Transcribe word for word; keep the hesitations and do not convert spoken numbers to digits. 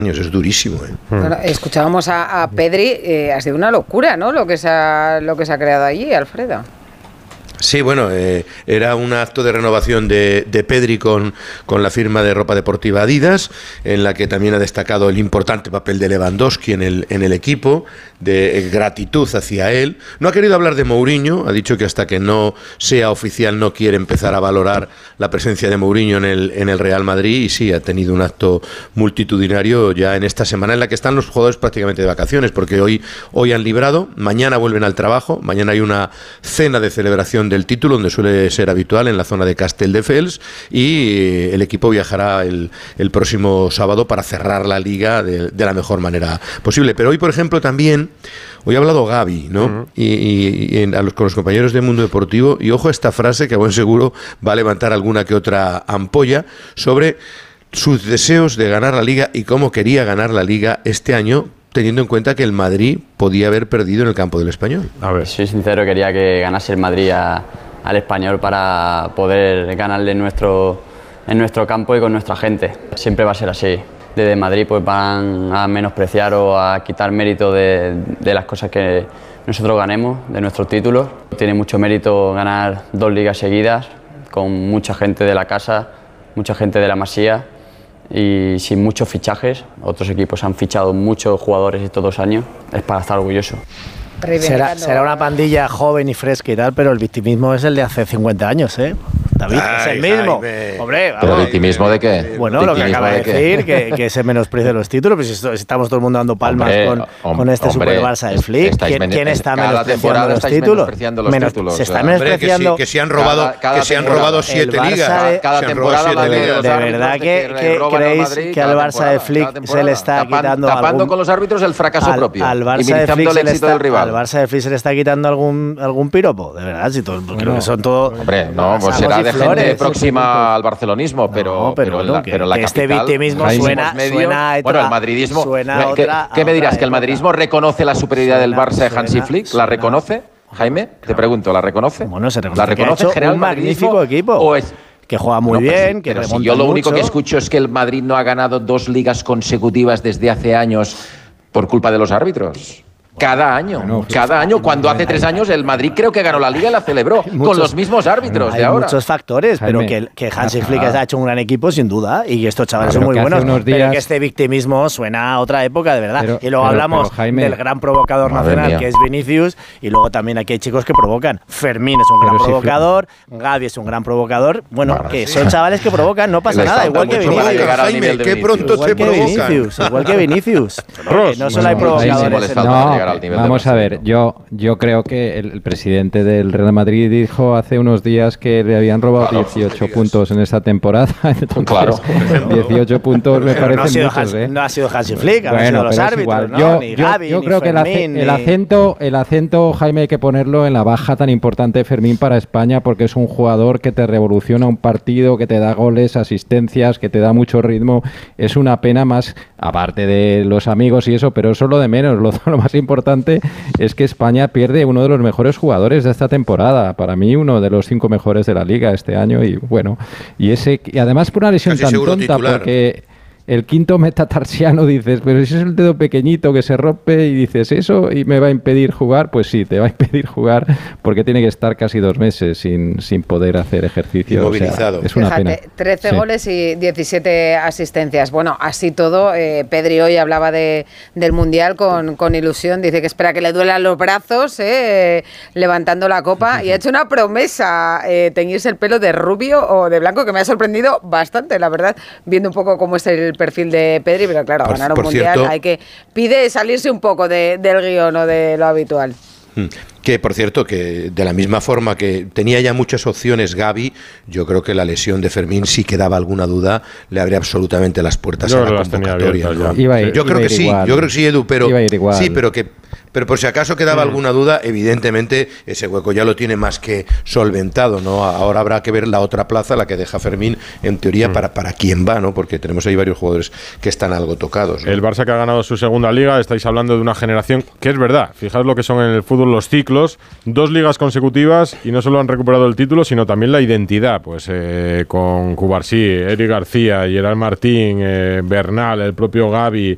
Es durísimo, ¿eh? Bueno, escuchábamos a, a Pedri, eh, ha sido una locura, ¿no? Lo que se ha, lo que se ha creado allí, Alfredo. Sí, bueno, eh, era un acto de renovación de, de Pedri con, con la firma de ropa deportiva Adidas, en la que también ha destacado el importante papel de Lewandowski en el, en el equipo, de gratitud hacia él. No ha querido hablar de Mourinho, ha dicho que hasta que no sea oficial no quiere empezar a valorar la presencia de Mourinho en el, en el Real Madrid, y sí, ha tenido un acto multitudinario ya en esta semana en la que están los jugadores prácticamente de vacaciones, porque hoy, hoy han librado, mañana vuelven al trabajo, mañana hay una cena de celebración del título, donde suele ser habitual en la zona de Castelldefels, y el equipo viajará el, el próximo sábado para cerrar la liga de, de la mejor manera posible. Pero hoy, por ejemplo, también, hoy ha hablado Gavi, ¿no? Uh-huh. Y, y, y en, a los, con los compañeros de Mundo Deportivo, y ojo a esta frase que a buen seguro va a levantar alguna que otra ampolla, sobre sus deseos de ganar la liga y cómo quería ganar la liga este año, teniendo en cuenta que el Madrid podía haber perdido en el campo del Español. A ver. Soy sincero, quería que ganase el Madrid a, al Español para poder ganarle en nuestro, en nuestro campo y con nuestra gente. Siempre va a ser así. Desde Madrid pues van a menospreciar o a quitar mérito de, de las cosas que nosotros ganemos, de nuestros títulos. Tiene mucho mérito ganar dos ligas seguidas con mucha gente de la casa, mucha gente de la Masía, y sin muchos fichajes. Otros equipos han fichado muchos jugadores estos dos años. Es para estar orgulloso. Será, será una pandilla joven y fresca y tal, pero el victimismo es el de hace cincuenta años, ¿eh? David, Ay, es el mismo. Jaime. Hombre, ¿Pero victimismo de qué? Bueno, lo que acaba de, de decir, que, que se menosprecia los títulos, pues si estamos todo el mundo dando palmas hombre, con, hom con este hombre, Super Barça de Flick. ¿Quién, ¿Quién está menospreciando los títulos? Menospreciando los Menos, títulos se está hombre, menospreciando. Que, si, que se han robado, cada, cada que se han robado siete ligas. De, cada temporada de, de, de verdad que, que creéis Madrid, que al Barça de Flick se le está tapan, quitando tapando algún, con los árbitros el fracaso al, propio al Barça y minimizando el éxito del rival. Al Barça de Flick se le está quitando algún algún piropo, de verdad, si todo, creo que son todo. Hombre, no, pues será de gente próxima al barcelonismo, pero no, pero, pero, la, que, pero la que capital, este victimismo suena, medio, suena a bueno, el madridismo. Suena ¿Qué, otra, ¿qué me dirás? otra ¿Que el madridismo reconoce la superioridad suena, del Barça de Hansi suena, Flick? suena, ¿La reconoce, Jaime? Claro. Te pregunto, ¿la reconoce? Bueno, se reconoce ¿La reconoce que ha hecho un magnífico equipo. ¿O es que juega muy no, bien, sí, que pero remonta si yo lo único mucho. que escucho es que el Madrid no ha ganado dos ligas consecutivas desde hace años por culpa de los árbitros. Cada año, bueno, cada año, cuando hace tres años el Madrid creo que ganó la Liga y la celebró, muchos, con los mismos árbitros de ahora. Hay muchos factores, pero que, que Hansi Flick ha hecho un gran equipo sin duda, y que estos chavales son muy buenos, días, pero que este victimismo suena a otra época de verdad. Pero, y luego pero, hablamos pero, Jaime, del gran provocador nacional mía. que es Vinicius, y luego también aquí hay chicos que provocan. Fermín es un gran pero provocador, si Gavi es un gran provocador, bueno, bueno que sí. son chavales que provocan, no pasa nada, igual que Vinicius. Jaime, qué pronto te provocan. Igual que Vinicius, no solo hay provocadores. Vamos a ver. ver, yo, yo creo que el, el presidente del Real Madrid dijo hace unos días que le habían robado claro, dieciocho puntos en esta temporada. Entonces, claro. dieciocho puntos me parecen no ha sido muchos, Hans, ¿eh? No ha sido Hansi Flick, han bueno, sido los árbitros, igual. ¿no? Yo, ni yo, Gavi, yo ni creo Fermín, que el, ni... el, acento, el acento, Jaime, hay que ponerlo en la baja tan importante de Fermín para España, porque es un jugador que te revoluciona un partido, que te da goles, asistencias, que te da mucho ritmo. Es una pena más, aparte de los amigos y eso, pero eso es lo de menos. Lo, lo más importante es que España pierde uno de los mejores jugadores de esta temporada. Para mí, uno de los cinco mejores de la Liga este año. Y bueno, y ese y además por una lesión Casi tan tonta, titular. Porque el quinto metatarsiano dices, pero si es el dedo pequeñito que se rompe y dices eso y me va a impedir jugar, pues sí, te va a impedir jugar porque tiene que estar casi dos meses sin, sin poder hacer ejercicio. Inmovilizado. O sea, es una Fíjate, pena. trece sí. goles y diecisiete asistencias. Bueno, así todo, eh, Pedri hoy hablaba de, del Mundial con, con ilusión. Dice que espera que le duelan los brazos, eh, levantando la copa. Y ha hecho una promesa, eh, teñirse el pelo de rubio o de blanco, que me ha sorprendido bastante, la verdad, viendo un poco cómo es el perfil de Pedri, pero claro, por, ganar un Mundial cierto, hay que pide salirse un poco de, del guión o de lo habitual. Que, por cierto, que de la misma forma que tenía ya muchas opciones Gavi, yo creo que la lesión de Fermín, si quedaba alguna duda, le abría absolutamente las puertas yo a la convocatoria, ¿no? Iba a ir, yo creo iba que sí, igual. yo creo que sí, Edu, pero igual. sí, pero que pero por si acaso quedaba mm. alguna duda, evidentemente ese hueco ya lo tiene más que solventado, ¿no? Ahora habrá que ver la otra plaza, la que deja Fermín, en teoría, mm. para, para quién va, ¿no? Porque tenemos ahí varios jugadores que están algo tocados, ¿no? El Barça que ha ganado su segunda liga, estáis hablando de una generación que es verdad, fijaos lo que son en el fútbol los ciclos, dos ligas consecutivas y no solo han recuperado el título, sino también la identidad, pues eh, con Cubarsí, Eric García, Gerard Martín, eh, Bernal, el propio Gavi,